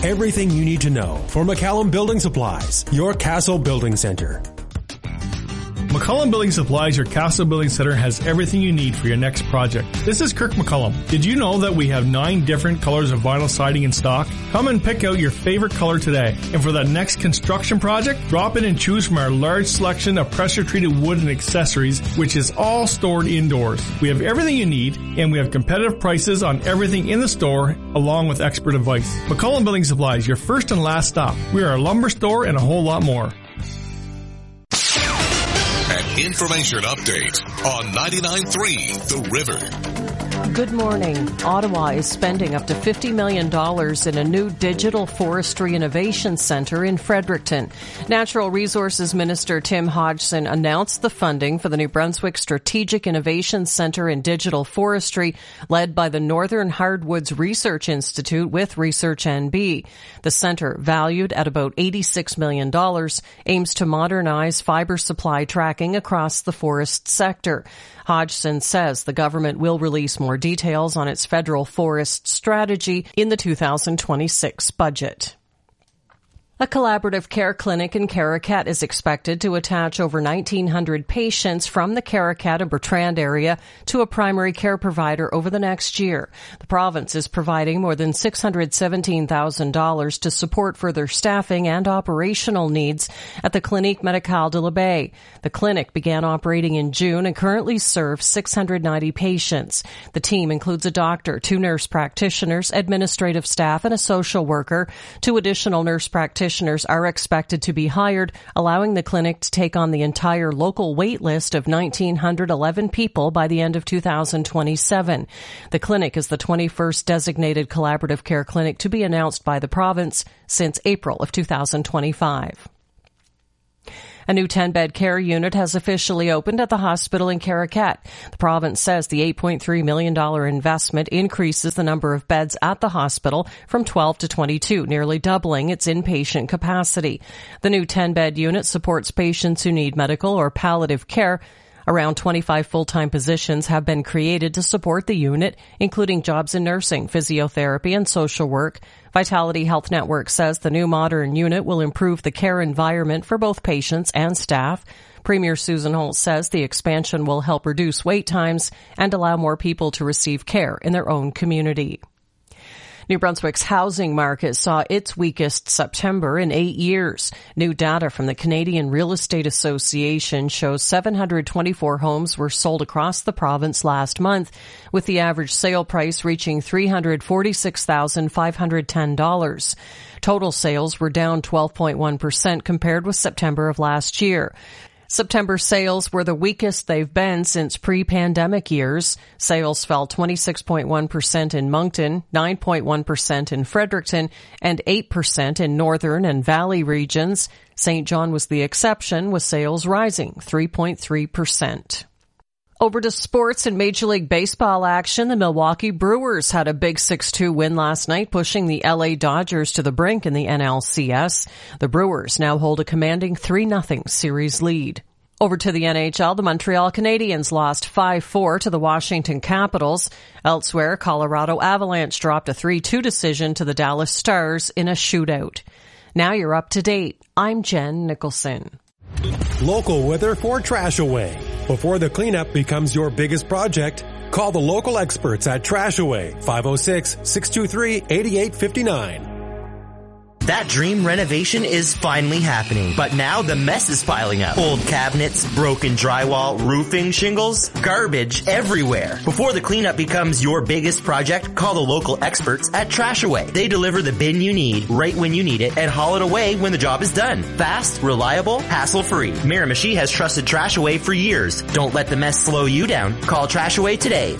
Everything you need to know for McCallum Building Supplies, your Castle Building Center. McCollum Building Supplies, your Castle Building Center, has everything you need for your next project. This is Kirk McCollum. Did you know that we have 9 different colors of vinyl siding in stock? Come and pick out your favorite color today. And for that next construction project, drop in and choose from our large selection of pressure-treated wood and accessories, which is all stored indoors. We have everything you need, and we have competitive prices on everything in the store, along with expert advice. McCollum Building Supplies, your first and last stop. We are a lumber store and a whole lot more. Information update on 99.3 The River. Good morning. Ottawa is spending up to $50 million in a new digital forestry innovation centre in Fredericton. Natural Resources Minister Tim Hodgson announced the funding for the New Brunswick Strategic Innovation Centre in Digital Forestry, led by the Northern Hardwoods Research Institute with Research NB. The centre, valued at about $86 million, aims to modernize fibre supply tracking across the forest sector. Hodgson says the government will release more details on its federal forest strategy in the 2026 budget. A collaborative care clinic in Caracat is expected to attach over 1,900 patients from the Caracat and Bertrand area to a primary care provider over the next year. The province is providing more than $617,000 to support further staffing and operational needs at the Clinique Médicale de l'Abbaye. The clinic began operating in June and currently serves 690 patients. The team includes a doctor, 2 nurse practitioners, administrative staff, and a social worker. 2 additional nurse practitioners are expected to be hired, allowing the clinic to take on the entire local wait list of 1,911 people by the end of 2027. The clinic is the 21st designated collaborative care clinic to be announced by the province since April of 2025. A new 10-bed care unit has officially opened at the hospital in Caracat. The province says the $8.3 million investment increases the number of beds at the hospital from 12 to 22, nearly doubling its inpatient capacity. The new 10-bed unit supports patients who need medical or palliative care. Around 25 full-time positions have been created to support the unit, including jobs in nursing, physiotherapy, and social work. Vitality Health Network says the new modern unit will improve the care environment for both patients and staff. Premier Susan Holt says the expansion will help reduce wait times and allow more people to receive care in their own community. New Brunswick's housing market saw its weakest September in 8 years. New data from the Canadian Real Estate Association shows 724 homes were sold across the province last month, with the average sale price reaching $346,510. Total sales were down 12.1% compared with September of last year. September sales were the weakest they've been since pre-pandemic years. Sales fell 26.1% in Moncton, 9.1% in Fredericton, and 8% in Northern and Valley regions. St. John was the exception, with sales rising 3.3%. Over to sports and Major League Baseball action. The Milwaukee Brewers had a big 6-2 win last night, pushing the LA Dodgers to the brink in the NLCS. The Brewers now hold a commanding 3-0 series lead. Over to the NHL, the Montreal Canadiens lost 5-4 to the Washington Capitals. Elsewhere, Colorado Avalanche dropped a 3-2 decision to the Dallas Stars in a shootout. Now you're up to date. I'm Jen Nicholson. Local weather for Trash Away. Before the cleanup becomes your biggest project, call the local experts at Trash Away, 506-623-8859. That dream renovation is finally happening, but now the mess is piling up. Old cabinets, broken drywall, roofing shingles, garbage everywhere. Before the cleanup becomes your biggest project, call the local experts at Trash Away. They deliver the bin you need right when you need it and haul it away when the job is done. Fast, reliable, hassle-free. Miramichi has trusted Trash Away for years. Don't let the mess slow you down. Call Trash Away today,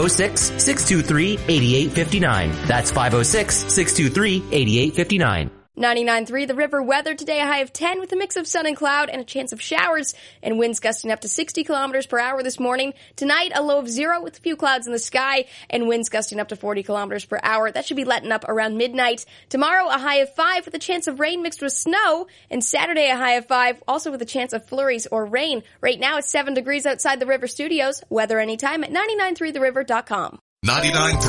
506-623-8859. That's 506-623-8859. 99.3 The River weather today, a high of 10 with a mix of sun and cloud and a chance of showers and winds gusting up to 60 kilometers per hour this morning. Tonight, a low of 0 with a few clouds in the sky and winds gusting up to 40 kilometers per hour. That should be letting up around midnight. Tomorrow, a high of 5 with a chance of rain mixed with snow, and Saturday, a high of 5, also with a chance of flurries or rain. Right now, it's 7 degrees outside the River Studios. Weather anytime at 993theriver.com. 99.3